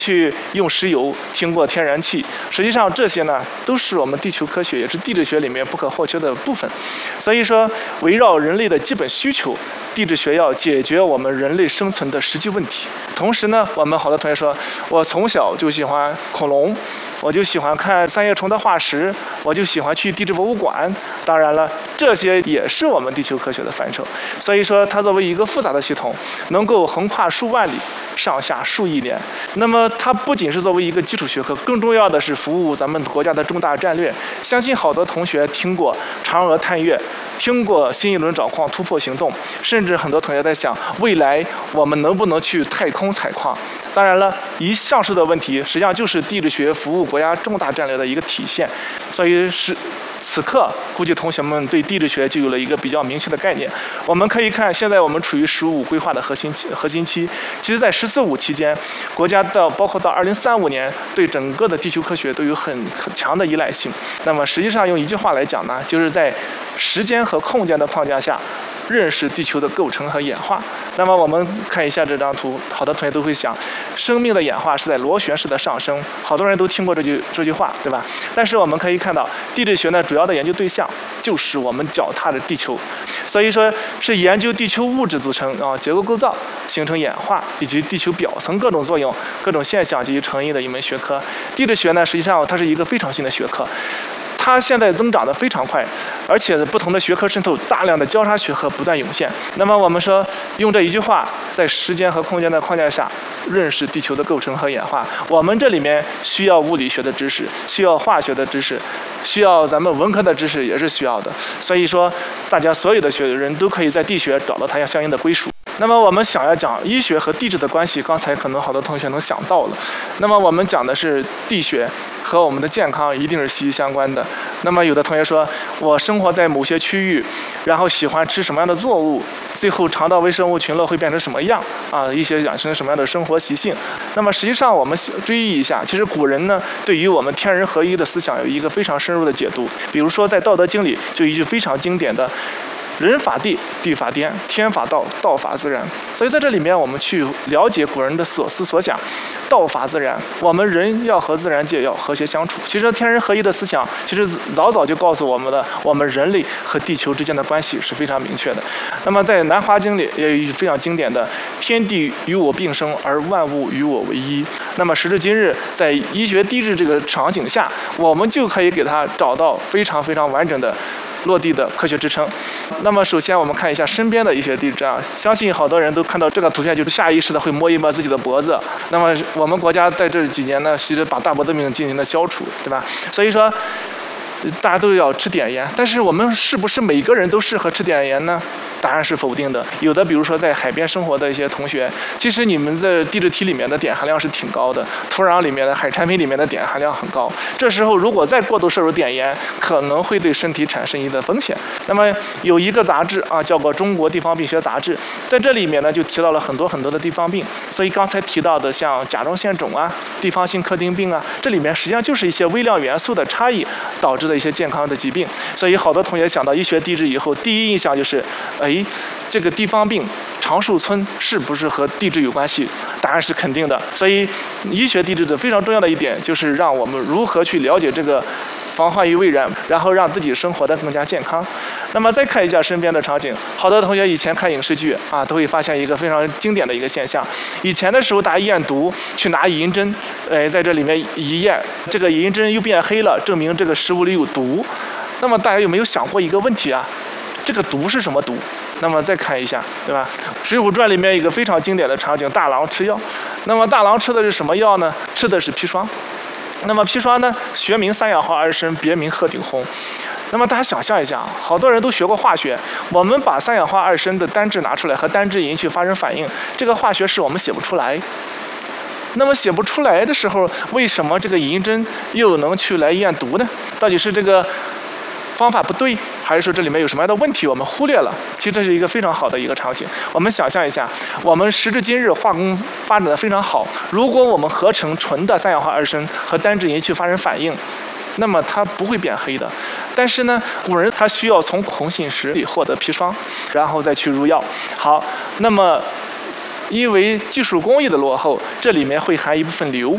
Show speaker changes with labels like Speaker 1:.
Speaker 1: 去用石油，听过天然气。实际上这些呢，都是我们地球科学也是地质学里面不可或缺的部分。所以说，围绕人类的基本需求，地质学要解决我们人类生存的实际问题。同时呢，我们好多同学说，我从小就喜欢恐龙，我就喜欢看三叶虫的化石，我就喜欢去地质博物馆。当然了，这些也是我们地球科学的范畴。所以说，它作为一个复杂的系统，能够横跨数万里、上下数亿年。那么，它不仅是作为一个基础学科，更重要的是服务咱们国家的重大战略。相信好多同学听过嫦娥探月，听过新一轮找矿突破行动，甚至很多同学在想，未来我们能不能去太空采矿？当然了，上述的问题实际上就是地质学服务国家重大战略的一个体现。所以此刻，估计同学们对地质学就有了一个比较明确的概念。我们可以看，现在我们处于“15”规划的核心期。其实，在“十四五”期间，国家包括到2035年，对整个的地球科学都有很强的依赖性。那么，实际上用一句话来讲呢，就是在时间和空间的框架下，认识地球的构成和演化。那么我们看一下这张图，好多同学都会想，生命的演化是在螺旋式的上升，好多人都听过这句话，对吧？但是我们可以看到，地质学呢主要的研究对象就是我们脚踏的地球，所以说是研究地球物质组成结构构造、形成演化以及地球表层各种作用、各种现象及其成因的一门学科。地质学呢，实际上它是一个非常新的学科。它现在增长得非常快，而且不同的学科渗透，大量的交叉学科不断涌现。那么我们说，用这一句话，在时间和空间的框架下，认识地球的构成和演化。我们这里面需要物理学的知识，需要化学的知识，需要咱们文科的知识也是需要的。所以说，大家所有的学人都可以在地学找到它相应的归属。那么我们想要讲医学和地质的关系，刚才可能好多同学能想到了。那么我们讲的是地学和我们的健康一定是息息相关的。那么有的同学说，我生活在某些区域，然后喜欢吃什么样的作物，最后肠道微生物群落会变成什么样一些养成什么样的生活习性。那么实际上我们追忆一下，其实古人呢对于我们天人合一的思想有一个非常深入的解读。比如说在《道德经》里就有一句非常经典的，人法地，地法天，天法道，道法自然。所以在这里面，我们去了解古人的所思所想，道法自然。我们人要和自然界要和谐相处。其实天人合一的思想，其实早就告诉我们的，我们人类和地球之间的关系是非常明确的。那么在《南华经》里也有一句非常经典的：“天地与我并生，而万物与我为一。”那么时至今日，在医学地质这个场景下，我们就可以给它找到非常非常完整的落地的科学支撑。那么首先我们看一下身边的一些地质相信好多人都看到这个图片，就是下意识的会摸一摸自己的脖子。那么我们国家在这几年呢，其实把大脖子病进行了消除，对吧？所以说大家都要吃碘盐，但是我们是不是每个人都适合吃碘盐呢？答案是否定的。有的比如说在海边生活的一些同学，其实你们在地质体里面的碘含量是挺高的，土壤里面的海产品里面的碘含量很高。这时候如果再过度摄入碘盐，可能会对身体产生一定的风险。那么有一个杂志叫过《中国地方病学杂志》，在这里面呢就提到了很多的地方病。所以刚才提到的像甲状腺肿地方性克汀病这里面实际上就是一些微量元素的差异导致的一些健康的疾病。所以好多同学想到医学地质以后，第一印象就是这个地方病长寿村是不是和地质有关系？答案是肯定的。所以医学地质的非常重要的一点就是让我们如何去了解这个防患于未然，然后让自己生活得更加健康。那么再看一下身边的场景，好多同学以前看影视剧都会发现一个非常经典的一个现象。以前的时候大家验毒去拿乙银针，在这里面一验，这个乙银针又变黑了，证明这个食物里有毒。那么大家有没有想过一个问题这个毒是什么毒？那么再看一下，对吧？《水浒传》里面一个非常经典的场景，大郎吃药。那么大郎吃的是什么药呢？吃的是砒霜。那么砒霜呢，学名三氧化二砷，别名鹤顶红。那么大家想象一下，好多人都学过化学，我们把三氧化二砷的单质拿出来和单质银去发生反应，这个化学式我们写不出来。那么写不出来的时候，为什么这个银针又能去来验毒呢？到底是这个方法不对，还是说这里面有什么样的问题我们忽略了？其实这是一个非常好的一个场景。我们想象一下，我们时至今日化工发展的非常好，如果我们合成纯的三氧化二砷和单质银去发生反应，那么它不会变黑的。但是呢，古人他需要从孔信石里获得砒霜，然后再去入药。好，那么因为技术工艺的落后，这里面会含一部分硫。